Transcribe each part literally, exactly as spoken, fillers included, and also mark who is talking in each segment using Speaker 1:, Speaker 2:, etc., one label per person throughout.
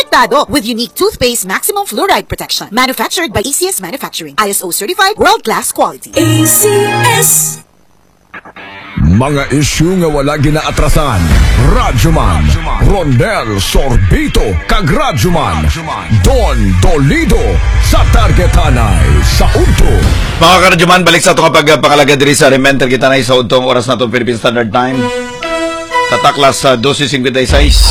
Speaker 1: protektado with unique toothpaste maximum fluoride protection. Manufactured by A C S Manufacturing. I S O certified, world-class quality. A C S.
Speaker 2: Mga isyu nga wala ginaatrasan. Radyoman Rondel Sorbito kag Radyoman Don Dolido sa Targetanay sa Udto.
Speaker 3: Mga ka-Radyoman, balik sa itong pagpangalaga diri sa Elemental Targetanay sa Udtong oras na itong Philippine Standard Time. Tataklas sa twelve fifty-six.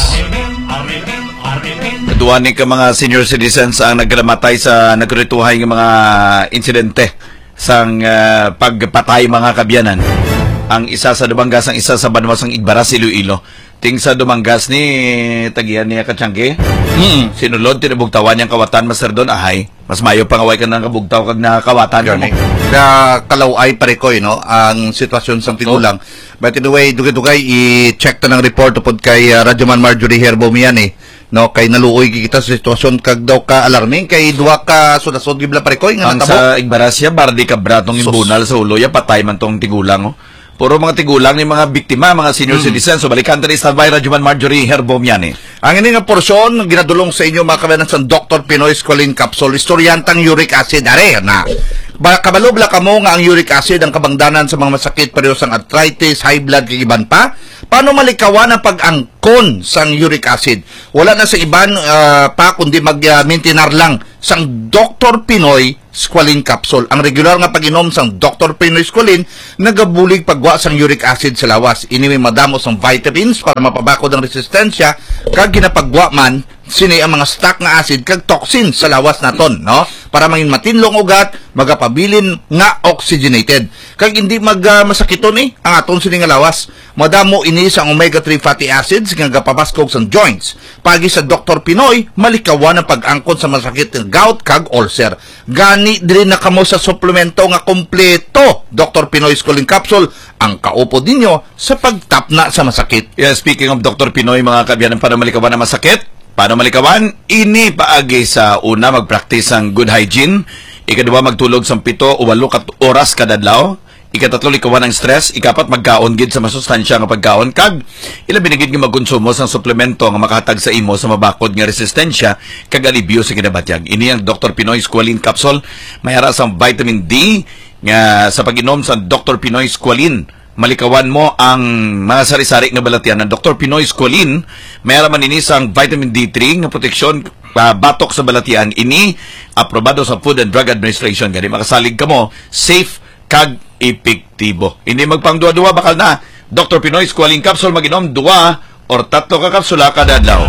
Speaker 3: Duwan ni ka mga senior citizens ang naglamatay sa nagretuhay ng mga insidente sang uh, pagpatay mga kabyanan. Ang isa sa Dumangas, ang isa sa Banwasang Igbaras, Iloilo. Ting sa Dumangas ni tagihan niya Katsangge. Mm. Sinulod, tinabugtawan niyang kawatan, Master Don, ahay. Mas mayo pangaway ka ng kabugtaw kag nakawatan mo.
Speaker 4: Na kalaway parekoy, no? Ang sitwasyon sa tigulang. Oh. But anyway, dugay-dugay, i-check to ng report upod kay uh, Radyoman Marjorie Herbomian, eh. No, kay naluoy kita sa sitwasyon kag daw ka alarming kay duwa ka sudasod gibla parekoy nga
Speaker 3: natabo. Ang sa Igbarasya, bardi ka bratong imbunal sa ulo, ya patay man tong tigulang, oh. Puro mga tigulang ni mga biktima, mga senior mm. citizens. So, balikan tayo sa Standby, Radyoman Marjorie Herbomian.
Speaker 4: Ang ini nga porsyon, ginadulong sa inyo mga kabanan sa Doctor Pinoy Squalene Capsule, istoryantang uric acid. Are, na. Kabalubla ka mo nga ang uric acid ang kabangdanan sa mga masakit, parehosang arthritis, high blood, kigiban pa. Paano malikawan ang pag-angkon sang uric acid? Wala na sa iban uh, pa, kundi mag-maintinar uh, lang sang Doctor Pinoy Squalene Capsule. Ang regular nga pag-inom sang Doctor Pinoy Squalene nagabulig pagwa sang uric acid sa lawas. Ini may madamos ang vitamins para mapabakod ang resistensya kag ginapagwa man sini ang mga stock nga acid kag toxin sa lawas naton, no? Para mangin matinlong ugat, magapabilin nga oxygenated. Kag hindi mag uh, masakiton ni ang aton sini nga lawas. Madamo ini sa omega three fatty acids nga gapapaskog sa joints. Pagi sa Doctor Pinoy, malikawan ang pag-angkon sa masakit ng gout kag ulcer. Gani diri na kamo sa suplemento nga kompleto. Doctor Pinoy Squalene Capsule ang kaupod ninyo sa pagtapna sa masakit.
Speaker 3: Yeah, speaking of Doctor Pinoy, mga kabyanan, para malikawan ang masakit, paano malikawan? Ini paagi sa una, mag-practice ang good hygiene. Ikadua, magtulog sa pito o walo kat oras kada adlaw. Ikatatlo, likawan ang stress. Ikapat, magkaon gid sa masustansya nga pagkaon. Kag, ila binigid nga magkonsumo sa suplemento nga makahatag sa imo sa mabakod nga resistensya kag alibyo sa kinabatyag. Ini ang Doctor Pinoy Squalene Capsule. May hara sa vitamin D nga sa pag-inom sa Doctor Pinoy Squalene. Malikawan mo ang mga sari-sari nga balatian ng Doctor Pinoy Squalene. May araman ini sang vitamin D three nga proteksyon uh, batok sa balatian. Ini aprobado sa Food and Drug Administration. Gani makasalig ka mo, safe kag epektibo. Hindi magpangduwa-duwa, bakal na Doctor Pinoy Squalene Capsule, maginom duwa or tatlo ka kapsula kada adlaw.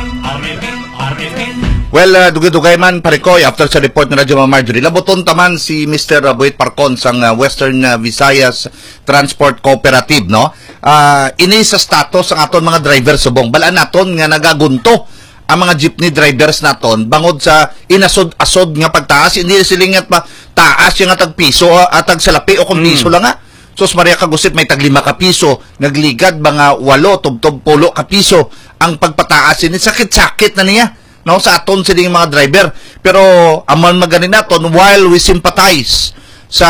Speaker 4: Well, uh, dugay-dugay man parekoy after sa report na Radyo Marjorie. Laboton taman si Mister Buit Parcon sang uh, Western uh, Visayas Transport Cooperative, no? Uh, ini sa status ang aton mga driver subong. Balaan naton nga nagagunto ang mga jeepney drivers naton bangod sa inasod-asod nga pagtaas. Hindi silingat pa taas yung atag piso at tag salapi o kung piso mm. lang nga. Sos Maria Kagusip may tag lima ka piso, nagligad mga walo, tub-tub pulo ka piso ang pagpataas. Ini sakit-sakit na niya, no, sa aton siling mga driver. Pero aman maganin naton, while we sympathize sa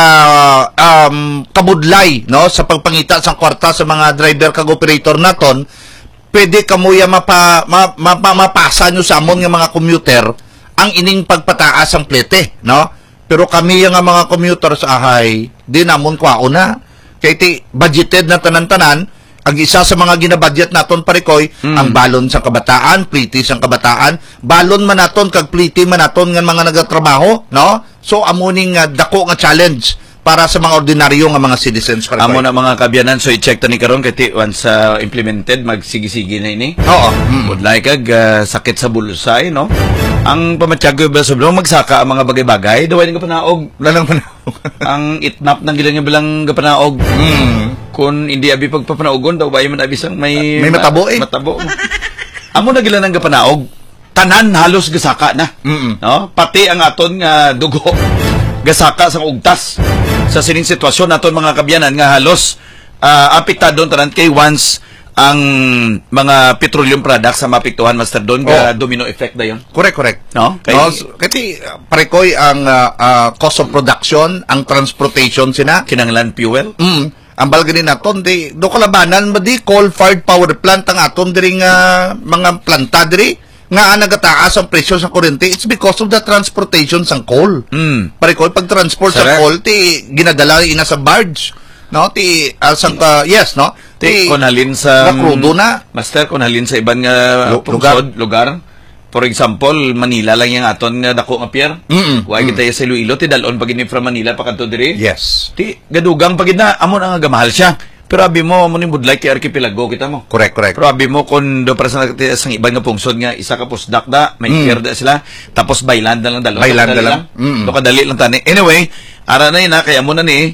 Speaker 4: um, kabudlay, no, sa pagpangita sa kwarta sa mga driver kag operator naton, pwede kamuya mapa, ma, mapa, mapasa nyo sa amon nga mga commuter ang ining pagpataas ang plete, no? Pero kami nga mga commuters ahay, di namon kwao na. Kaya iti budgeted na tanan-tanan, ang isa sa mga ginabudget naton parekoy, mm. ang balon sa kabataan, pliti sa kabataan, balon man naton kag pliti man naton nga mga nagatrabaho, no? So amuning uh, dako nga challenge para sa mga ordinaryo nga mga citizens.
Speaker 3: Amo na mga kabyanan, so i-check ta ni karon kay once uh, implemented, magsigi-sige na ini.
Speaker 4: Oo.
Speaker 3: Mm. Budlay kag uh, sakit sa bulsay, no? Ang pamatyago ba sobrang magsaka ang mga bagay-bagay, daway nga panaog, lalang panaog. Ang itnap ng gilang bilang gapanaog. Mm. Kung hindi abi pagpapanaogon daw ba man abi sang may
Speaker 4: may matabo eh.
Speaker 3: Matabo. Amo na gilang nga panaog, tanan halos gasaka na.
Speaker 4: Mm-mm.
Speaker 3: No? Pati ang aton nga dugo gasaka sa ugtas. Sa sining sitwasyon naton mga kabyanan nga halos uh, apektado tanan kay once ang mga petroleum products sa mapiktuhan, Master Don, oh. domino effect na yun.
Speaker 4: Correct, correct.
Speaker 3: No? Kay,
Speaker 4: no, kasi parekoy ang uh, uh, cost of production, ang transportation sina.
Speaker 3: Kinanglan fuel.
Speaker 4: Mm. Ang balganin naton, di, do kalabanan, di coal-fired power plant ang aton, diring uh, mga planta diri. nga nagataas ang presyo sa kuryente, it's because of the transportation sang coal.
Speaker 3: Mm.
Speaker 4: Pare ko, pag transport sa
Speaker 3: Correct.
Speaker 4: coal, ti ginadala ina sa barge. No? Ti, uh, sang, uh, yes, no?
Speaker 3: Ti, kung halin sa...
Speaker 4: nakrudo na.
Speaker 3: Master, kung halin sa ibang uh,
Speaker 4: Lu-
Speaker 3: pungsod, lugar. For example, Manila lang yung aton nga dako nga pier.
Speaker 4: Mm-mm.
Speaker 3: Huwag kita yung sa Iloilo, ti dalon pag ini from Manila pa kanto diri.
Speaker 4: Yes.
Speaker 3: Ti, gadugang pag na, amo na nga gamahal siya. Pero abi mo, amo ni budlay kay Archipelago kita mo.
Speaker 4: Correct, correct.
Speaker 3: Pero abi mo, kung do para sa sang ibang nga pungsod nga, isa ka pusdakda, may
Speaker 4: Mm.
Speaker 3: pierda sila, tapos bayland na lang, dalon.
Speaker 4: Bayland
Speaker 3: kadali
Speaker 4: na lang. Mm.
Speaker 3: Do kadali lang tani. Anyway, ara na yun na, kaya mo na ni,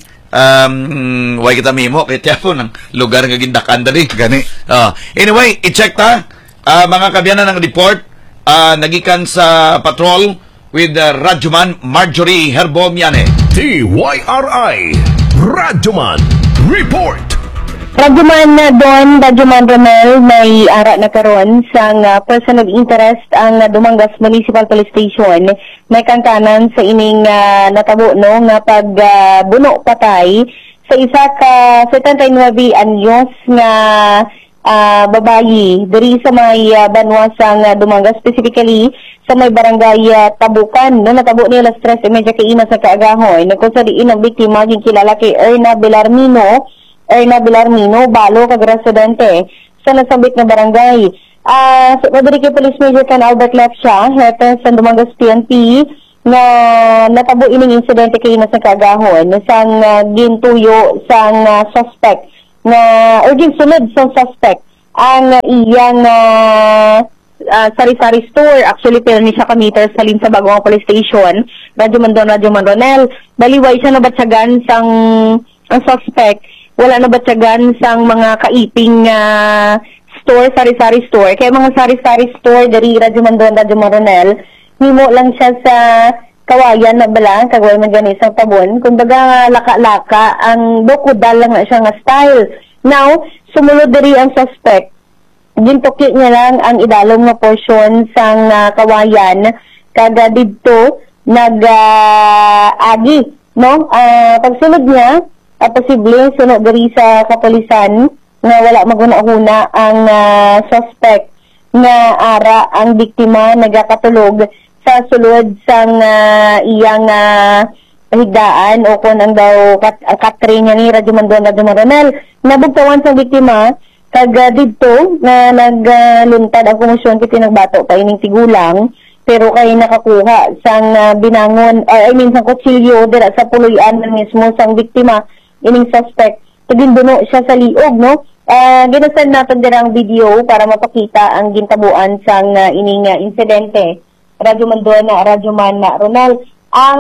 Speaker 3: um, huwag kita mimo, kaya tiya po, ng lugar nga gindakan dali.
Speaker 4: Gani.
Speaker 3: Ah, anyway, i-check ta, ah, mga kabyanan ng report, ah, nagikan sa patrol with uh, Radyoman Marjorie Herbomiane.
Speaker 2: T Y R I Radyoman Report.
Speaker 5: Radyoman na doon, Radyoman Romel, may ara na karon sang uh, person of interest ang uh, Dumangas Municipal Police Station. May kangkanan sa ining uh, natabo no nga pag uh, buno patay sa isa ka setenta-nueve anyos nga uh, babayi diri sa may uh, banwa sang uh, Dumangas, specifically sa may barangay uh, Tabukan. No, natabo niya alas tres medya kay ina sa kaagahon. Kung sa diin ang biktima ging kilala kay Erna Belarmino, Erna Belarmino, balo kag residente sa nasabit na barangay. Ah, uh, sa Rodrigo Police Major Can Albert Lepsia, head sa Dumangas P N P, na natabo ining insidente kay ina sa kaagahon sang uh, gintuyo sang uh, suspect na or ginsunod sang suspect ang uh, iyang uh, uh, sari-sari store. Actually, pero ni siya ka-meter sa lin sa Bagong Police Station. Radyo Mandon, Radyo Mandonel. Baliway siya nabatsagan sang ang suspect. Wala nabatsagan sang mga kaiping uh, store, sari-sari store. Kaya mga sari-sari store, dari Radyo Mandon, Radyo Mandonel, himo lang siya sa kawayan na balang, kagawin man gani sa tabon. Kumbaga, laka-laka, ang dokudal lang na siya nga style. Now, sumunod dari ang suspect. Gintukit niya lang ang idalong na portion sang uh, kawayan kada didto nag-agi, uh, no? Uh, pagsunod niya, uh, posible sunod dari sa kapulisan na wala maguna-una ang uh, suspect nga ara ang biktima nagakatulog sa sulod sang uh, iyang uh, higdaan o kung ang daw kat uh, katrin niya ni Radyo Mandon, Radyo Maronel. Nabugtawan sa biktima kag uh, didto na nagluntad uh, ang komisyon kiti nagbato pa ining tigulang, pero kay nakakuha sang uh, binangon or I mean sang kutsilyo dira sa puloy-an na mismo sang biktima ining suspect. Ginbuno siya sa liog, no? Uh, ginasend natin dira ang video para mapakita ang gintabuan sang uh, ining uh, insidente. Radyo Mandon, Radyo Man na Ronald. Ang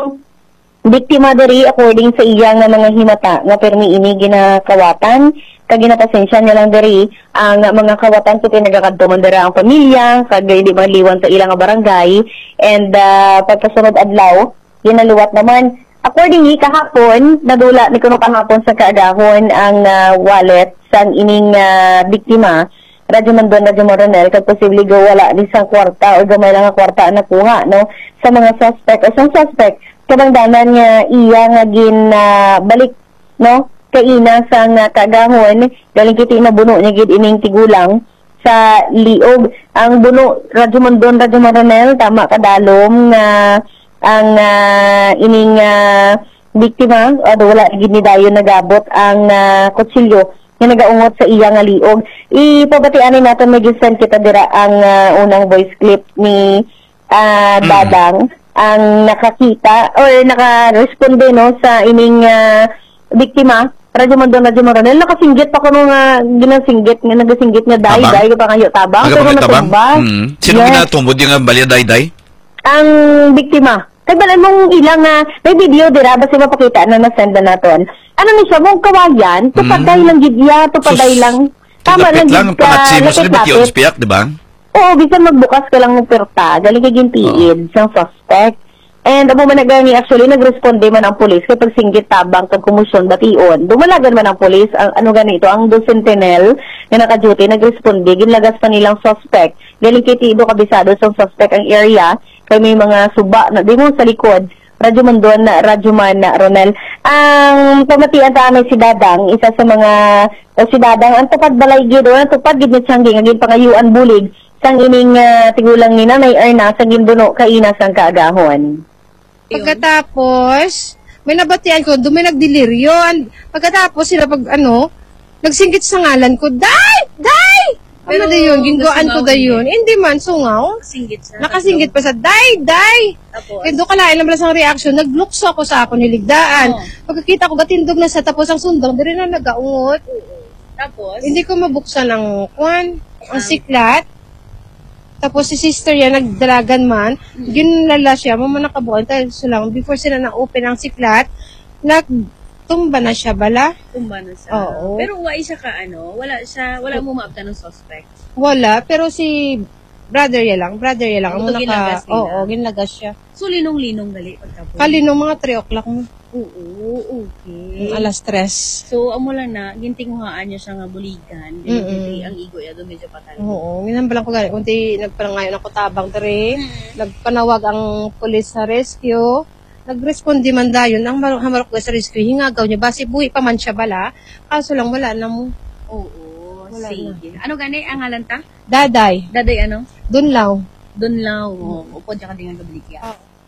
Speaker 5: biktima diri according sa iyang nga mga himata nga permi ini ginakawatan kag ginapasensya niya lang diri ang mga kawatan kiti nagakadto man dira ang pamilya kag di maliwan sa ilang nga barangay, and uh, pagkasunod adlaw ginaluwat naman accordingly kahapon nadula ni kuno kahapon sa kaagahon ang uh, wallet sang ining uh, biktima. Radyo Mandon, Radyo Moronel, kag posible go wala di sang kwarta o gamay lang nga kwarta na kuha, no, sa mga suspect o sang suspect kabangdanan nga iya nga gin uh, balik, no, kay ina sang uh, kagahon galing kiti na buno niya gid ining tigulang sa liog. Ang buno Radyo Mandon, Radyo Moronel, tama kadalom nga ang uh, ining uh, biktima o wala gid ni dayon nagabot ang uh, kutsilyo nga nagaungot sa iya nga liog. Ipabatianin natin may gisend kita dira ang uh, unang voice clip ni uh, Dadang ang nakakita or naka-responde, no, sa ining uh, biktima. Radyo Mandon, Radyo Moronel, nakasinggit pa ko nung uh, ginasinggit nga nagasinggit nga day day pa kayo tabang pero natumbas.
Speaker 3: Mm. Sino
Speaker 5: yes.
Speaker 3: ginatumbod yung uh, balya day day?
Speaker 5: Ang biktima. Kagbalan mong ilang uh, may video dira basta mapakita na na-send na naton. Ano ni siya mong kawayan, tupaday mm. lang gidya, tupaday
Speaker 3: Sus,
Speaker 5: lang. Tama lang
Speaker 3: lang
Speaker 5: gid ka.
Speaker 3: panatsimos ni Batiyon Spiak, di ba?
Speaker 5: Oo, bisan magbukas ka lang ng perta, galing kay gintiid oh. sang suspect. And amo man nagani actually nagresponde man ang pulis kay pagsinggit tabang kag kumusyon bation. Dumalagan man ang pulis ang ano ganito ang do sentinel nga naka-duty nagresponde ginlagas pa nilang suspect. Galing kay tido kabisado sang suspect ang area kay may mga suba na di mo sa likod. Radyo Mandon, Radyo Man na Ronel. Ang pamatian ta may si Dadang, isa sa mga o si Dadang ang tupad balay gid o tupad gid ni Changi nga gid pangayuan bulig sang ining uh, tigulang ni Nanay Erna sa ginduno kainas ang kaagahon.
Speaker 6: Pagkatapos, may nabatian ko, doon may nagdeliryo. Pagkatapos sila pag ano, nagsingkit sa ngalan ko, Day! Day! Ano da yun? Gingoan ko da yun. Hindi man, sungaw.
Speaker 7: Nakasingit sa.
Speaker 6: Nakasingit pa sa, Day! Day!
Speaker 7: Tapos?
Speaker 6: Eh, doon kalain lang ang reaction. Naglukso ako sa ako niligdaan.
Speaker 7: Oh.
Speaker 6: Pagkakita ko, gatindog na sa tapos ang sundang, di rin na nagaungot.
Speaker 7: Tapos?
Speaker 6: Hindi ko mabuksan ang kwan, ang siklat. Tapos si sister yan, nagdalagan man, ginlala siya, mama nakabukan, tayo so lang, before sila na-open ang siklat, nagtumba na siya bala.
Speaker 7: Tumba na siya.
Speaker 6: Oo.
Speaker 7: Pero wala siya ka ano, wala siya, wala mo maabta ng suspect.
Speaker 6: Wala, pero si brother ya lang, brother ya lang, ang
Speaker 7: Ito ginagas
Speaker 6: naka,
Speaker 7: nila.
Speaker 6: oo, ginlagas siya.
Speaker 7: So, linong-linong gali pagkapon.
Speaker 6: Kalinong mga three o'clock mo,
Speaker 7: Oo, okay.
Speaker 6: alas tres.
Speaker 7: So, amo lang na, gintinguhaan niya siya nga buligan.
Speaker 6: Mm-mm.
Speaker 7: Gintinguhaan ang igo ya doon medyo patalo.
Speaker 6: Oo, ginambalang ko gani, kunti nagpalangayon ako tabang dere, nagpanawag ang police sa rescue, nag-respondi man dayon, ang mar- hamarok ko sa rescue, hingagaw niya, basi buhi pa man siya bala, kaso lang wala na mo.
Speaker 7: Oo,
Speaker 6: Wala
Speaker 7: sige. Ano gani, ang ngalan ta?
Speaker 6: Daday,
Speaker 7: Daday ano?
Speaker 6: Dunlaw.
Speaker 7: Doon lang, oh, upod siya ka din ang gabilikya.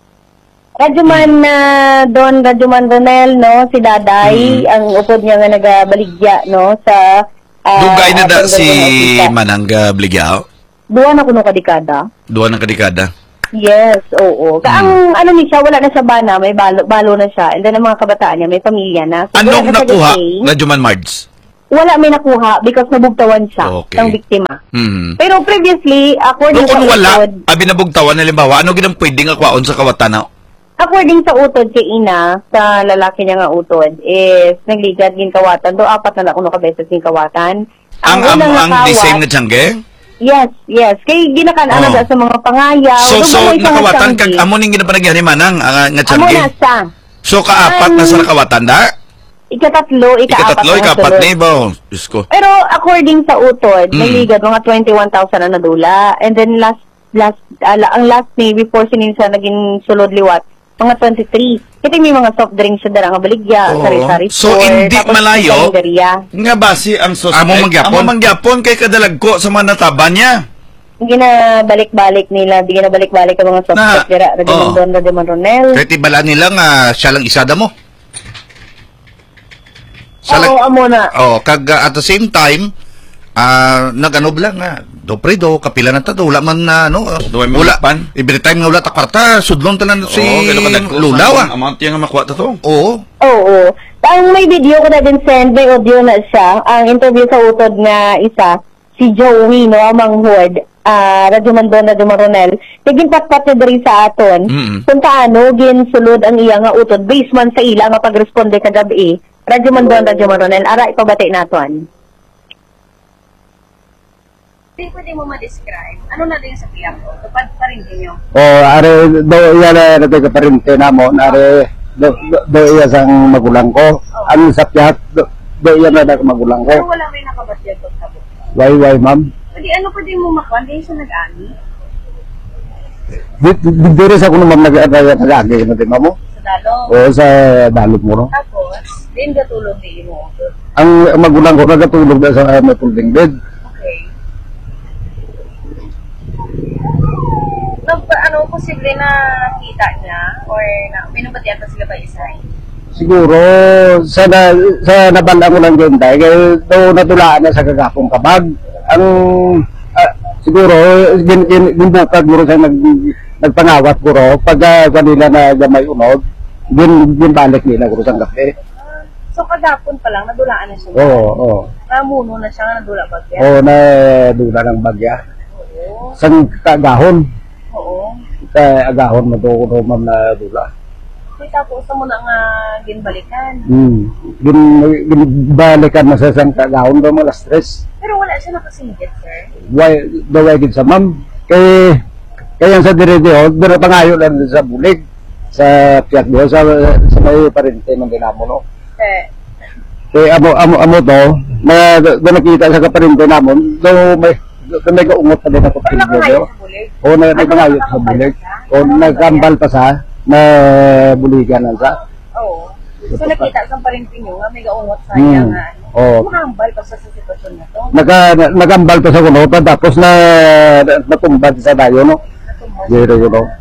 Speaker 5: Radyoman na Don Radyoman Ronel, no, si Daday, ang upod niya nga nagabaligya, no, sa uh,
Speaker 3: Dugay na da
Speaker 5: atong
Speaker 3: si
Speaker 5: Radyoman Officer.
Speaker 3: Manangga Bligao.
Speaker 5: Duwa na kuno kadikada.
Speaker 3: Duwa ng kadikada.
Speaker 5: Yes, oo. Ka ang ano ni siya, wala na sa bana, may balo, balo na siya. And then ang mga kabataan niya, may pamilya na. So, wala
Speaker 3: Anong
Speaker 5: na siya
Speaker 3: nakuha
Speaker 5: gising.
Speaker 3: na Juman Mards?
Speaker 5: Wala may nakuha because nabugtawan siya
Speaker 3: Okay.
Speaker 5: ng biktima.
Speaker 3: Hmm.
Speaker 5: Pero previously, according
Speaker 3: Doon kung
Speaker 5: sa
Speaker 3: wala,
Speaker 5: utod,
Speaker 3: abi nabugtawan, halimbawa, ano ginang pwedeng akwaon sa kawatana?
Speaker 5: according sa utod kay ina, sa lalaki niya nga utod, is nagligad gin kawatan. Do apat na na kuno ka beses gin kawatan.
Speaker 3: Ang ang,
Speaker 5: unang
Speaker 3: ang
Speaker 5: nakawat-
Speaker 3: design na tiyangge?
Speaker 5: Yes, yes. Kay ginakan-ano
Speaker 3: Oh.
Speaker 5: da sa mga pangayaw.
Speaker 3: So,
Speaker 5: Doon
Speaker 3: so,
Speaker 5: mo isang
Speaker 3: nakawatan,
Speaker 5: tiyanggi.
Speaker 3: kag amo ning ginapanagyan ni Manang, ang nga
Speaker 5: Amo
Speaker 3: tiyangge.
Speaker 5: na sa
Speaker 3: So, kaapat na sa nakawatan da?
Speaker 5: ikatatlo, ikaapat
Speaker 3: Ikatatlo,
Speaker 5: na
Speaker 3: ikapat
Speaker 5: sulod.
Speaker 3: ni ba? Diyos ko.
Speaker 5: Pero according sa utod,
Speaker 3: Mm.
Speaker 5: naligad mga twenty-one thousand na nadula. And then last, last, ala, ang last ni, before sinin sa naging sulod liwat, mga twenty-three. Kita may mga soft drinks sa darang baligya,
Speaker 3: Oo.
Speaker 5: sari-sari
Speaker 3: So,
Speaker 5: store,
Speaker 3: hindi
Speaker 5: tapos
Speaker 3: malayo?
Speaker 5: kalendarya.
Speaker 3: Nga basi ang suspect.
Speaker 4: Amo mangyapon?
Speaker 3: Amo mangyapon kay kadalagko sa mga nataba niya.
Speaker 5: Hindi na balik-balik nila, hindi na balik-balik ang mga suspect.
Speaker 3: Na-
Speaker 5: Dira,
Speaker 3: oo.
Speaker 5: Radimondon, Radimon Ronel.
Speaker 4: Kaya tibala nila nga siya lang isada mo. Siya lang,
Speaker 5: Oo, amo na.
Speaker 4: oh, kag uh, at the same time, ah nag-anob lang nga, do predo, kapila na ta, do, wala man na, ano, uh,
Speaker 3: Duway man
Speaker 4: wala,
Speaker 3: lakpan.
Speaker 4: every time nga wala ta kwarta, sudlon tanan si Lulaw, ah.
Speaker 3: Amount yung makuha to to.
Speaker 4: Oo.
Speaker 5: Oo. Ang may video ko na din send, may audio na siya. Ang interview sa utod nga isa, si Joey, no, amang Hord, uh, Radyo Mandon, Radyo Maronel, naging patpat na diri sa aton,
Speaker 3: Mm-mm.
Speaker 5: kung paano ginsulod ang iya nga utod, based man sa ila nga pag-responde kagabi, Radyo Mandon, Radyo Maronel, ara ipabati naton.
Speaker 7: Hindi pwede mo ma-describe. Ano na din sa tiyak ko? Tupad pa rin ninyo.
Speaker 8: O are do iya na nato ka parente namo are do, do, do iya sang magulang ko. Ang sa pihat do, do iya na na magulang
Speaker 7: Pero
Speaker 8: ko.
Speaker 7: wala may nakabatyag ko sa buka.
Speaker 8: Why why ma'am?
Speaker 7: Pwede ano pwede mo makuha? Hindi siya nag-ani.
Speaker 8: Di di dire sa kuno ma'am nag-agay nag-agay mo din mo.
Speaker 7: Sa dalong.
Speaker 8: O sa dalog mo no.
Speaker 7: Tapos, din gatulong din mo.
Speaker 8: Ang magulang ko nagatulog na sa uh, matulog bed.
Speaker 7: Okay. Nagpa, ano, posible na nakita niya? Or na, may nabatyag na sila ba isay?
Speaker 8: Siguro sa na, sa nabala ko lang din dahil kay do natulaan na sa kagapong kabag. Ang ah, siguro gin gin ginbukag guro sa nag nagpangawat guro pag uh, kanila na gamay unod gin ginbalik nila guro sa gabi.
Speaker 7: Ah, so, kagapon pa lang, nadulaan na siya.
Speaker 8: Oo, oo.
Speaker 7: Namuno na siya nga nadula ba kaya?
Speaker 8: Oo, na dula ng bagya.
Speaker 7: Oo.
Speaker 8: Sang kagahon,
Speaker 7: Oo.
Speaker 8: sa agahon mo do ko ma'am na dula.
Speaker 7: So, tapos sa mo na nga ginbalikan.
Speaker 8: Hmm. Gin ginbalikan na sa sang kagahon do mo stress.
Speaker 7: Pero wala siya nakasinggit, sir.
Speaker 8: Why daw gid sa ma'am kay kaya sa dire di dire pangayo lang sa bulig sa piyak do sa sa may parente man dinamo no.
Speaker 7: Eh,
Speaker 8: Kay amo amo amo to na do nakita sa kaparente namon do may do may kaungot pa din ako
Speaker 7: pero
Speaker 8: video.
Speaker 7: nakangayos sa bulig.
Speaker 8: O na nagpangayot sa bulig. O nagkambal pa sa na buligan na sa.
Speaker 7: Oo. So nakita sa parinting nyo nga may gaungot sa iya
Speaker 8: Hmm.
Speaker 7: nga.
Speaker 8: Oo.
Speaker 7: Makahambal pa sa sitwasyon na to.
Speaker 8: Naka, nagambal pa sa kunutan, tapos na natumbad sa dayo, no?
Speaker 7: Natumbad.
Speaker 8: Zero, you know.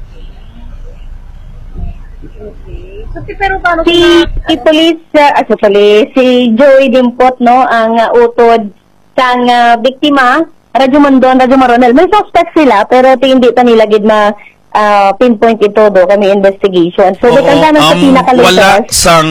Speaker 7: Okay. So ti- pero paano
Speaker 5: Si,
Speaker 7: sa
Speaker 5: si police, uh, ah, si police, si Joey Dimpot, no, ang uh, utod sang uh, biktima, Radyo Mondon, Radyo Maronel. May suspect sila, pero ti hindi pa nila gid ma ah, pinpoint ito do kami investigation. So,
Speaker 3: Oo,
Speaker 5: bitan naman sa
Speaker 3: um,
Speaker 5: pinakalutas.
Speaker 3: wala sang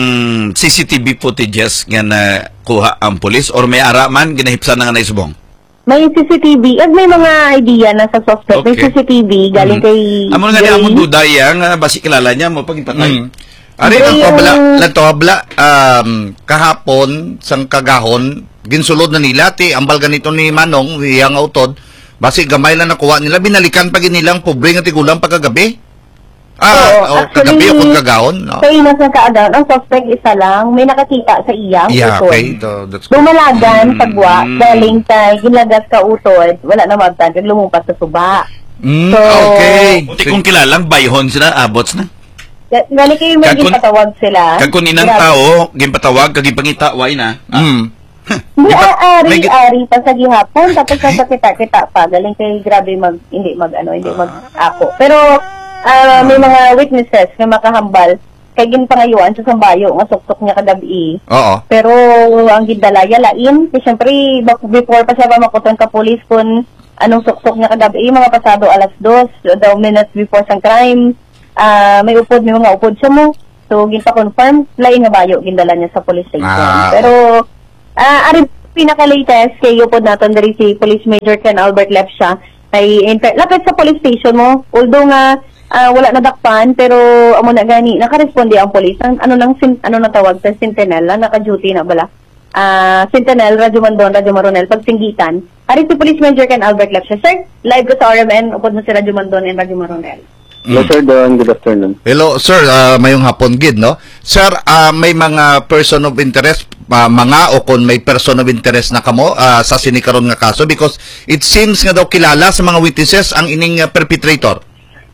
Speaker 3: C C T V footages nga na kuha ang pulis or may ara man ginahipsan na nga naisubong.
Speaker 5: May C C T V, at may mga idea na sa suspect. May
Speaker 3: Okay.
Speaker 5: C C T V galing
Speaker 3: Mhm.
Speaker 5: kay
Speaker 3: Amo nga ni
Speaker 5: Joey.
Speaker 3: among duday nga basi kilala niya mo pag ipatay.
Speaker 4: Mm. Ari
Speaker 5: Pero
Speaker 4: lang
Speaker 5: yung-
Speaker 4: pabla, lang to habla um, kahapon sang kagahon ginsulod na nila ti ambal ganito ni Manong iyang utod basi gamay lang nakuha nila binalikan pa gid nilang pobre nga tigulang pagkagabi. Ah,
Speaker 5: Oo,
Speaker 4: oh,
Speaker 5: actually,
Speaker 4: kagabi o kung kagahon. No?
Speaker 5: Sa inas ng kaagaw, ang suspect isa lang, may nakakita sa iyang
Speaker 4: Yeah,
Speaker 5: utod.
Speaker 4: okay. So, that's good.
Speaker 5: Dumalagan,
Speaker 3: Mm.
Speaker 5: sagwa, galing sa ginagas ka utod, wala na magtan, kag lumumpas sa suba.
Speaker 4: Mm,
Speaker 5: So,
Speaker 4: okay.
Speaker 3: Buti kung kilalang bayhon sila abots na.
Speaker 5: Ga- Galing kayo may
Speaker 3: Kag kun-
Speaker 5: ginpatawag sila.
Speaker 3: Kag kun inang
Speaker 5: Grabe.
Speaker 3: tao gimpatawag kag ipangita way na. Ah,
Speaker 4: Mm.
Speaker 5: Hindi,
Speaker 3: Di ba-
Speaker 5: ah,
Speaker 3: may gi-
Speaker 5: ari-ari pa sa gihapon, tapos nasa kita-kita pa. Galing kay grabe mag, hindi mag, ano, hindi mag ako. Pero, ah, may mga witnesses na makahambal. Kay ginpangayuan sa sambayo, nga suksok niya kagabi.
Speaker 4: Oo.
Speaker 5: Pero, ang gidalaya lain, kasi syempre, bak- before pa siya ba makuton ka police kung anong suksok niya kagabi, mga pasado alas dos, daw minutes before sang crime, ah, may upod, may mga upod siya mo. So, ginpa-confirm, lain nga bayo, gindala niya sa police station.
Speaker 4: Ah,
Speaker 5: Pero, Ah, ari pinaka-latest kay upod naton diri si Police Major Ken Albert Lepsia kay inter- lapit sa police station mo. Although nga ah, wala nadakpan pero amo na gani nakaresponde ang police. Ang ano lang sin- ano na tawag sa Sentinel, na naka-duty na bala. Ah, Sentinel, Radyo Mondon, Radyo Maronel, pagsinggitan. Ari si Police Major Ken Albert Lepsia. Sir, live ko sa R M N upod mo si Radyo Mondon and Radyo Maronel.
Speaker 8: Yes, sir, Don. Good afternoon.
Speaker 4: Hello, sir. ah, mayong hapon gid, no? Sir, ah, may mga person of interest, ah, mga o kung may person of interest na kamo ah, sa sinikaron nga kaso because it seems nga daw kilala sa mga witnesses ang ining ah, perpetrator.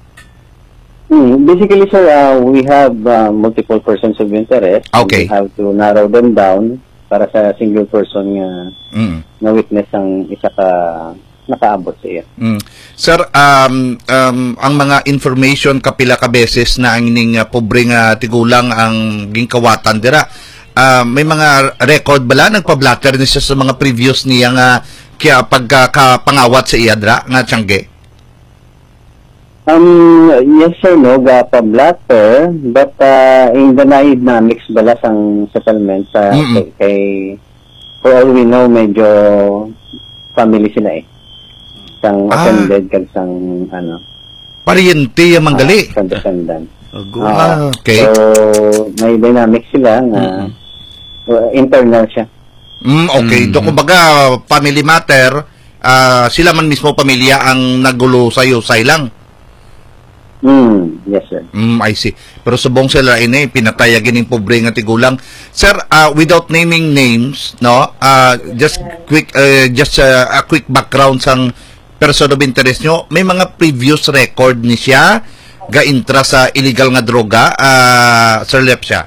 Speaker 8: Hmm, basically, sir, uh, we have uh, multiple persons of interest.
Speaker 4: Okay.
Speaker 8: We have to narrow them down para sa single person nga
Speaker 4: Mm.
Speaker 8: na witness ang isa ka nakaabot sa iya.
Speaker 4: Mm. Sir, um, um, ang mga information kapila ka beses na ang ining uh, pobre nga tigulang ang gingkawatan dira. Ah, may mga record bala nagpa-blatter ni siya sa mga previous niya nga kaya pagkapangawat sa iya dira nga tiyangge.
Speaker 8: Um, yes, sir, no, ga pa-blatter, but uh, in the dynamics bala sang settlement sa
Speaker 4: Mm-mm.
Speaker 8: kay, kay, for all we know, medyo family sila eh. Sang
Speaker 4: Ah.
Speaker 8: attended kag sang, ano,
Speaker 4: Pariente yung manggali.
Speaker 8: uh, sang descendant.
Speaker 4: Ah, okay.
Speaker 8: So, may dynamics sila na uh, internal siya.
Speaker 4: Mm, okay.
Speaker 3: Mm.
Speaker 4: Do kumbaga family matter, ah, sila man mismo pamilya ang nagulo sa usay lang.
Speaker 8: Hmm, yes, sir.
Speaker 4: Mm, I see. Pero subong sila ini pinatayagin ng pobre nga tigulang. Sir, uh, without naming names, no? Uh, just quick uh, just uh, a quick background sang person of interest nyo. May mga previous record ni siya ga-intra sa illegal nga droga, uh, Sir Lepsia.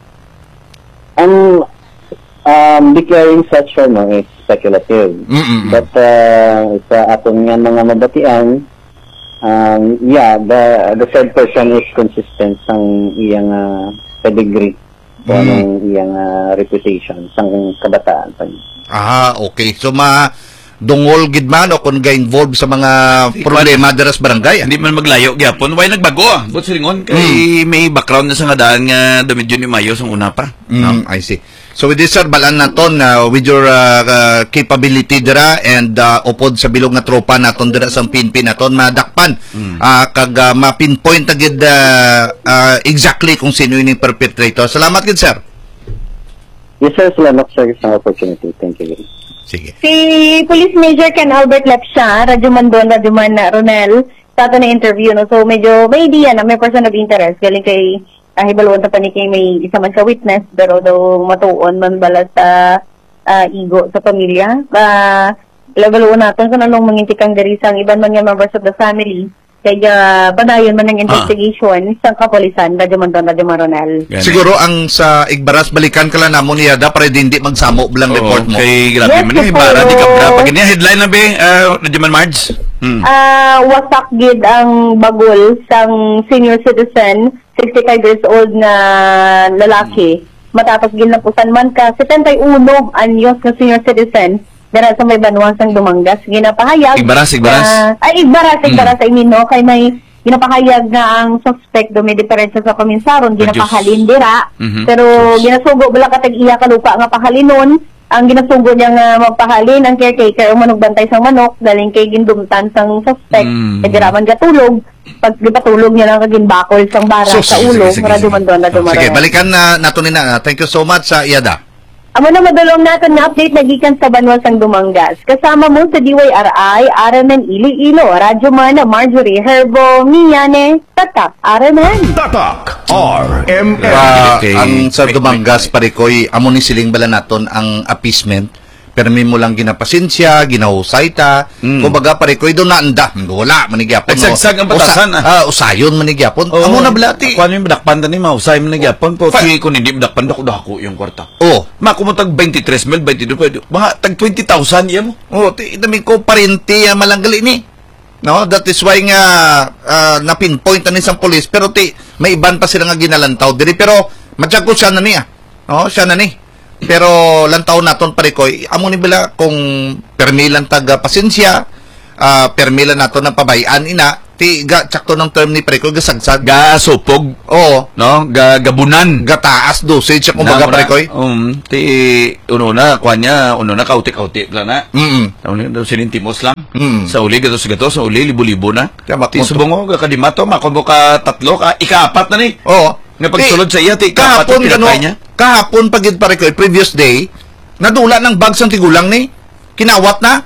Speaker 8: Um, um, declaring such or no is speculative.
Speaker 4: Mm-mm.
Speaker 8: But uh, sa atong nga mga mabatian, um, yeah, the the third person is consistent sang iyang uh, pedigree o
Speaker 4: Mm.
Speaker 8: anong iyang uh, reputation sang kabataan pa niya.
Speaker 4: Ah, okay. So ma dungol gid man o kung ga-involve sa mga problema dira sa barangay.
Speaker 3: Hindi man maglayo gyapon, way nagbago ah. But silingon kay may background na sa nga daan nga dumidyo ni Mayo sang una pa.
Speaker 4: Mm, I see. So with this, sir, balaan naton uh, with your uh, uh, capability dira and uh, upod sa bilog nga tropa naton dira sa pinpin naton madakpan uh, kag uh, ma-pinpoint na gid uh, uh, exactly kung sino yung perpetrator. Salamat gid, sir.
Speaker 8: Yes, sir. Salamat, sir, sa opportunity. Thank you.
Speaker 4: Sige.
Speaker 5: Si Police Major Ken Albert Lepsia, Radyo Mondon, Radyo Maronel, sa ato na interview, no? So, medyo may idea na may person of interest. Galing kay uh, hibalawon ta pa ni kay may isa man ka witness, pero daw matuon man bala sa uh, igo sa pamilya. Uh, Labalawon natin kung anong mangintikang diri sang iban man nga members of the family. Kaya padayon man ng investigation sa kapulisan, Radyo Monton, Radyo Maronel.
Speaker 3: Gani.
Speaker 4: Siguro ang sa Igbaras balikan ka lang namo niya da para hindi magsamo bilang
Speaker 3: Oo,
Speaker 4: report mo.
Speaker 3: kay grabe
Speaker 5: Yes,
Speaker 3: man eh,
Speaker 5: po.
Speaker 3: bara di ka bra. Pag niya headline na be, uh, Radyo Man Marge. Hmm.
Speaker 5: Ah, wasak gid ang bagol sang senior citizen, sixty-five years old na lalaki. Matapos ginapusan man ka seventy-one anyos na senior citizen dara sa may Banwang sang Dumangas, ginapahayag.
Speaker 3: Igbaras, Igbaras.
Speaker 5: na- ay, Igbaras, Igbaras, I mean, no, kay may ginapahayag na ang suspect do may diferensya sa komisaron, ginapahalin dira.
Speaker 3: Mhm.
Speaker 5: Pero ginasugo bala katag iya ka lupa nga pahalinon. Ang ginasugo niya nga magpahalin ang caretaker ang manugbantay sang manok galing kay gindumtan sang suspect.
Speaker 3: Mm.
Speaker 5: Kaya diraman gatulog. Pag di patulog niya lang kaginbakol sang bara
Speaker 3: So,
Speaker 5: sa
Speaker 3: sige,
Speaker 5: ulo.
Speaker 3: sige, sige,
Speaker 5: Radyo
Speaker 3: sige.
Speaker 5: Monton, Radyo
Speaker 4: Sige,
Speaker 5: Maronel.
Speaker 4: balikan na nato ni na. Thank you so much sa iyada.
Speaker 5: Amo na madulong natin na update na gikan sa Banwas ang Dumangas. Kasama mo sa D Y R I, Aramen Iloilo, Radyo Man, Marjorie Herbo, Miyane, Tatak, Aramen.
Speaker 2: Tatak R M N.
Speaker 4: Ah,
Speaker 3: Okay.
Speaker 4: ang sa
Speaker 3: Wait,
Speaker 4: Dumangas parikoy amo ni siling bala naton ang appeasement. Permi mo lang ginapasensya, ginahusay ta.
Speaker 3: Mm.
Speaker 4: Kumbaga parikoy do na anda. Wala manigyapon.
Speaker 3: Nagsagsag ang batasan,
Speaker 4: Usa,
Speaker 3: ah.
Speaker 4: ah, usayon manigyapon.
Speaker 3: Oh,
Speaker 4: Amo na blati.
Speaker 3: Ako ano yung madakpan ni mausay mo nagyapon po.
Speaker 4: Fa-
Speaker 3: Fi ko hindi madakpan dako dako yung kwarta.
Speaker 4: Oh.
Speaker 3: Makumutag twenty-three mil, twenty-two pwede. Mga tag twenty thousand iya mo.
Speaker 4: Oh, ti dami ko parente ang malanggali ni. No, that is why nga ah, na-pinpoint na ni isang police pero ti may iban pa sila nga ginalantaw diri pero matyak ko siya na niya. No, siya na ni. Pero lantaw naton parikoy amo ni bala kung permilan taga pasensya, ah, permilan naton ng pabayaan ina ti ga tsakto ng term ni parikoy gasagsag.
Speaker 3: Ga supog,
Speaker 4: Oo,
Speaker 3: no? Ga gabunan.
Speaker 4: gataas dosage siya kumbaga parikoy.
Speaker 3: Um, ti uno na kuan niya, uno na kautik-kautik lang na.
Speaker 4: Mm.
Speaker 3: Ano daw sinintimos lang.
Speaker 4: Mm.
Speaker 3: Sa uli gatos gatos, sa uli libo-libo na.
Speaker 4: Kaya mak-
Speaker 3: Ti subongo ga kadimato makombo ka tatlo ka ikaapat na ni.
Speaker 4: Oo.
Speaker 3: Nga pagsulod sa iya ti ikaapat
Speaker 4: kahapon
Speaker 3: yung
Speaker 4: kano,
Speaker 3: pinatay niya.
Speaker 4: kahapon pagid parikoy previous day nadula ng bag sang tigulang ni. Kinawat na.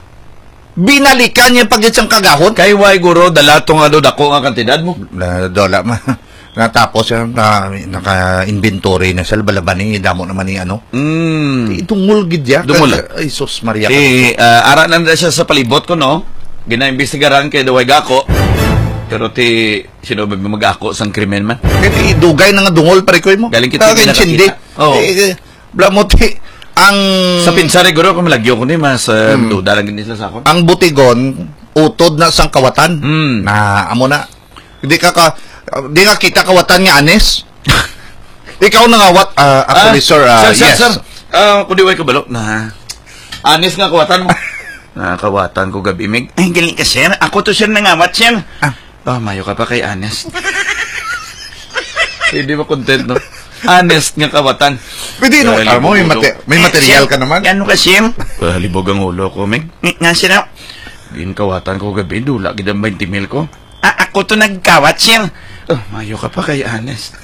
Speaker 4: Binalikan niya pagid sang kagahon.
Speaker 3: Kay way guro dala tong ano dako nga kantidad mo.
Speaker 4: Na dola ma. Natapos siya na naka-inventory na sa balaban ni damo naman ni ano.
Speaker 3: Mm.
Speaker 4: Itungol gid ya.
Speaker 3: Dumol.
Speaker 4: Ay sus Maria.
Speaker 3: Ti uh, ara na na siya sa palibot ko no. Ginaimbestigaran kay daway gako. Pero ti sino ba mag-ako sang krimen man?
Speaker 4: Kaya dugay na nga dungol parikoy mo.
Speaker 3: Galing kita
Speaker 4: Kaya
Speaker 3: pinakakita.
Speaker 4: hindi.
Speaker 3: Oo.
Speaker 4: Eh, Blamoti ang
Speaker 3: Sa pinsari guro ko malagyo ko ni mas uh,
Speaker 4: Hmm.
Speaker 3: duda lang gini sila sa akon.
Speaker 4: ang butigon utod na sang kawatan.
Speaker 3: Mm.
Speaker 4: Na amo na. Hindi ka ka di ka kita kawatan nga anes. Ikaw na ngawat uh, actually sir, uh,
Speaker 3: sir,
Speaker 4: yes.
Speaker 3: sir, sir. Ah, kundi way kabalo na. Anis nga kawatan mo. Na kawatan ko gabi mig. Ay galing ka sir. Ako to sir nangawat sir.
Speaker 4: Ah.
Speaker 3: Oh, mayo ka pa kay Anes. Hindi mo content no. Honest nga kawatan.
Speaker 4: Pwede no,
Speaker 3: Dahil
Speaker 4: alam mo, may,
Speaker 3: libog-ulo.
Speaker 4: mate- may material ka naman.
Speaker 3: Ano kasi? Palibog ang ulo ko, Meg. Nga sila. Ginkawatan ko gabi, dula gid ang twenty mil ko. Ah, ako to nagkawat siya. Oh, mayo ka pa kay Honest.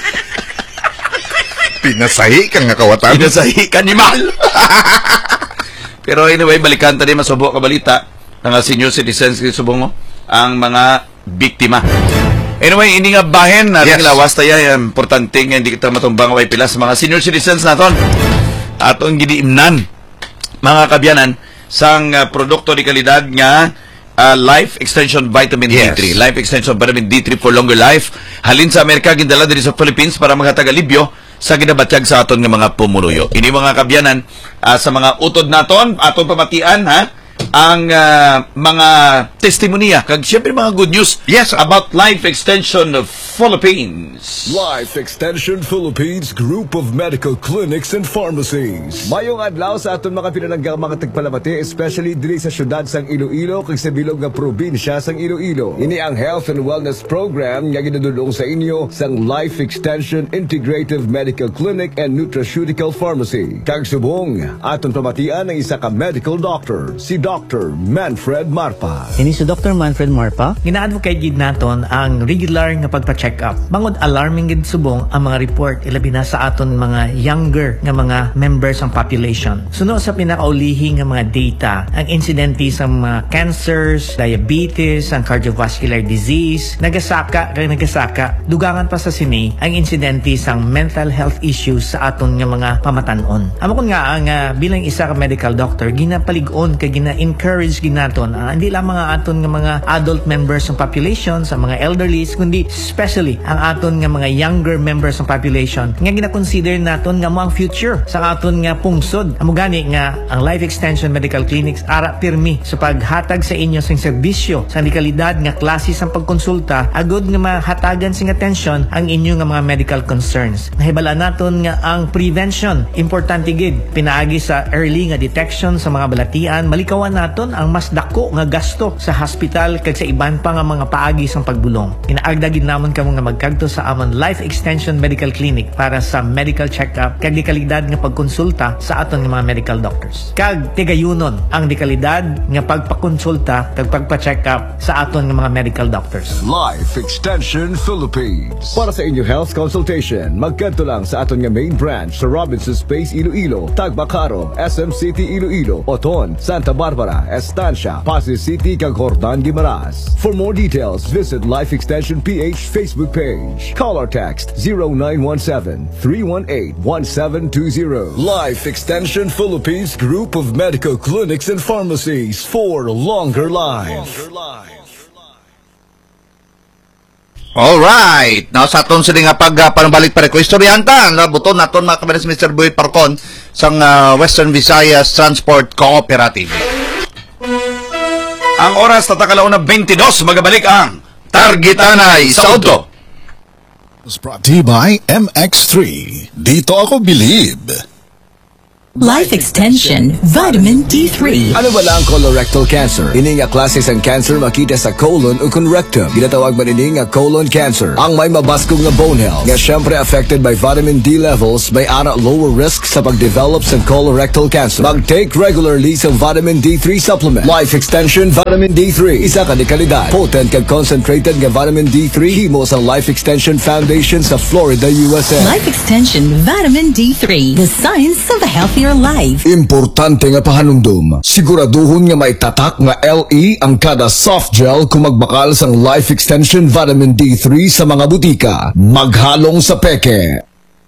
Speaker 4: Pinasahi kang nga kawatan.
Speaker 3: Pinasahi ka ni Mal. Pero anyway, balikan tadi masubo ka balita. Ang senior citizens kay subong mo, ang mga biktima. Anyway, ini nga bahin natin
Speaker 4: Yes.
Speaker 3: lawas tayo. Importante nga hindi kita matumbang way pila sa mga senior citizens naton. Atong gidiimnan mga kabyanan sang uh, produkto di kalidad nga uh, Life Extension Vitamin
Speaker 4: Yes.
Speaker 3: D three. Life Extension Vitamin D three for longer life. Halin sa Amerika, gindala diri sa Philippines para maghatag alibyo sa ginabatyag sa aton nga mga pumuluyo. Ini mga kabyanan uh, sa mga utod naton, aton pamatian ha ang uh, mga testimonya kag syempre mga good news
Speaker 4: Yes.
Speaker 3: about Life Extension of Philippines.
Speaker 9: Life Extension Philippines Group of Medical Clinics and Pharmacies.
Speaker 10: Mayong adlaw sa aton mga pinananggang mga tagpalamati, especially diri sa syudad sang Iloilo kag sa bilog nga probinsya sang Iloilo. Ini ang Health and Wellness Program nga ginadulong sa inyo sang Life Extension Integrative Medical Clinic and Nutraceutical Pharmacy. Kag subong, aton pamatian ang isa ka medical doctor, si Doctor Manfred Marpa.
Speaker 11: Ini si Doctor Manfred Marpa. Gina-advocate gid naton ang regular nga pagpa-check up. Bangod alarming gid subong ang mga report ilabi na sa aton mga younger nga mga members ang population. Suno sa pinakaulihi nga mga data, ang incidente sa mga cancers, diabetes, ang cardiovascular disease, nagasaka kag nagasaka, dugangan pa sa sini ang incidente sang mental health issues sa aton nga mga pamatan-on. Amo kun nga ang uh, bilang isa ka medical doctor, ginapalig-on kag gina encourage ginaton uh, hindi lang mga aton nga mga adult members ng population sa mga elderlies, kundi especially ang aton nga mga younger members ng population nga gina-consider naton nga mo ang future sa aton nga pungsod. Amo gani nga ang Life Extension Medical Clinics ara pirmi sa paghatag sa inyo sing serbisyo sa dekalidad nga klase sa pagkonsulta agud nga mahatagan sing atensyon ang inyo nga mga medical concerns. Nahibala naton nga ang prevention importante gid pinaagi sa early nga detection sa mga balatian, malikawan naton ang mas dako nga gasto sa hospital kag sa iban pa nga mga paagi sang pagbulong. Inaagda gid namon kamo nga magkadto sa amon Life Extension Medical Clinic para sa medical check-up kag dekalidad nga pagkonsulta sa aton nga mga medical doctors. Kag tigayunon ang dekalidad nga pagpakonsulta kag pagpa-check-up sa aton nga mga medical doctors.
Speaker 9: Life Extension Philippines.
Speaker 10: Para sa inyo health consultation, magkadto lang sa aton nga main branch sa Robinson Space Iloilo, Tagbacaro, S M City Iloilo, Oton, Santa Barbara, Estancia, Pasig City, kag Hordan Guimaras. For more details, visit Life Extension P H Facebook page. Call or text zero nine one seven, three one eight, one seven two zero.
Speaker 9: Life Extension Philippines Group of Medical Clinics and Pharmacies for longer life.
Speaker 4: Alright. Now, sa aton sila nga pag uh, panubalik pa rin ko, istoryantan, buton naton mga kabalas Mister Boy Parcon sa uh, Western Visayas Transport Cooperative.
Speaker 3: Ang oras tatakalaw na twenty-dos, magabalik ang
Speaker 4: Targetanay sa Auto.
Speaker 12: Brought to you by M X three. Dito ako believe.
Speaker 1: Life Extension Vitamin D three.
Speaker 10: Ano ba lang colorectal cancer? Ini nga klase sang cancer makita sa colon o kung rectum. Ginatawag man ini nga colon cancer. Ang may mabaskog nga bone health nga syempre affected by vitamin D levels may ara lower risk sa pag-develop sa colorectal cancer. Mag-take regularly sa vitamin D three supplement. Life Extension Vitamin D three. Isa ka ni kalidad. Potent kag concentrated nga vitamin D three himo sa Life Extension Foundation sa Florida, U S A.
Speaker 1: Life Extension Vitamin D three. The science of a healthier life.
Speaker 10: Importante nga pahanumdum. Siguraduhon nga may tatak nga L E ang kada soft gel kung magbakal sang Life Extension Vitamin D three sa mga butika. Maghalong sa peke.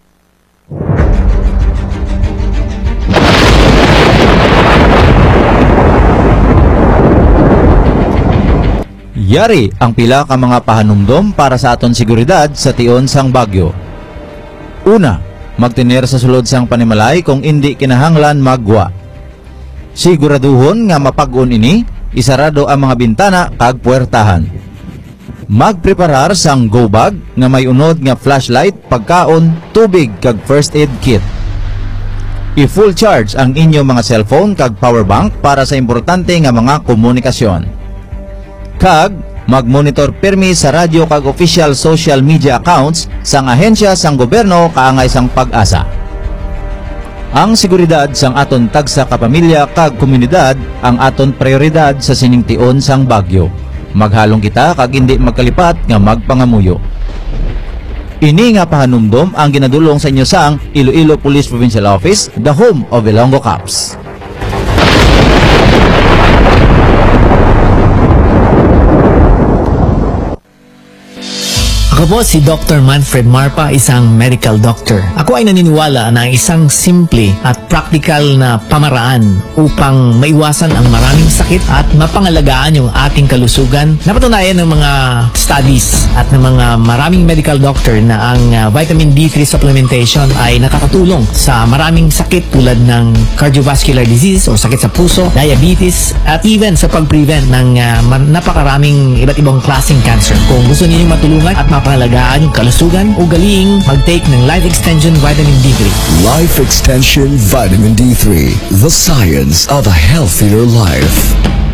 Speaker 13: Yari ang pila ka mga pahanumdom para sa aton seguridad sa tion sang Bagyo. Una, magtiner sa sulod sang panimalay kung hindi kinahanglan magwa. Siguraduhon nga mapag-on ini, isarado ang mga bintana kag puwertahan. Magpreparar sang go bag nga may unod nga flashlight, pagkaon, tubig kag first aid kit. I-full charge ang inyong mga cellphone kag power bank para sa importante nga mga komunikasyon. Kag mag-monitor pirmi sa radyo kag official social media accounts sang ahensya sang gobyerno kaangay sang pag-asa. Ang seguridad sang aton tagsa ka pamilya kag komunidad ang aton prioridad sa siningtion sang Bagyo. Maghalong kita kag hindi magkalipat nga magpangamuyo. Ini nga pahanumdom ang ginadulong sa inyo sang Iloilo Police Provincial Office, the home of Ilonggo Cops.
Speaker 11: Ako po si Doctor Manfred Marpa, isang medical doctor. Ako ay naniniwala na isang simple at practical na pamaraan upang maiwasan ang maraming sakit at mapangalagaan yung ating kalusugan. Napatunayan ng mga studies at ng mga maraming medical doctor na ang uh, vitamin D three supplementation ay nakakatulong sa maraming sakit tulad ng cardiovascular disease o sakit sa puso, diabetes, at even sa pag-prevent ng uh, napakaraming iba't ibang klaseng cancer. Kung gusto niyo matulungan at mapangalagaan yung kalusugan, ugaling mag-take ng Life Extension Vitamin D three.
Speaker 10: Life Extension Vitamin D three, the science of a healthier life.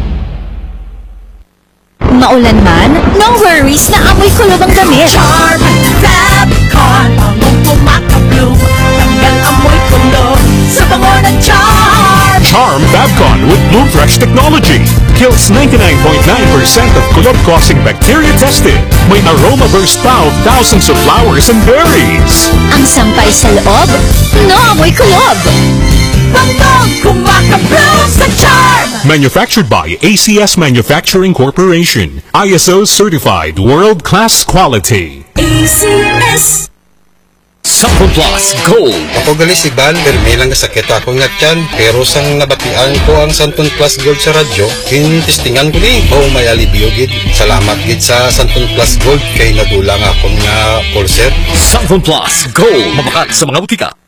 Speaker 1: Maulan man, no worries na amoy kulob ang damit. Charm Fabcon, bangong pumakabloom, tanggal amoy kulob sa bango ng Charm.
Speaker 2: Charm Fabcon with Bloom Fresh technology kills ninety-nine point nine percent of kulob-causing bacteria tested. May aroma burst pa of thousands of flowers and berries.
Speaker 1: Ang sampay sa loob, no amoy kulob. Bangong kumakabloom sa Charm.
Speaker 2: Manufactured by A C S Manufacturing Corporation. I S O certified world-class quality.
Speaker 1: A C S.
Speaker 2: Santon Plus Gold.
Speaker 14: Ako gali si Ban, pero may lang kasakit ako nga tiyan. Pero sang nabatian ko ang Santon Plus Gold sa radyo, kinistingan ko ni, oh may alibyo gid. Salamat gid sa Santon Plus Gold kay nadulang akong nga pulser.
Speaker 2: Santon Plus Gold. Mabakat sa mga butika.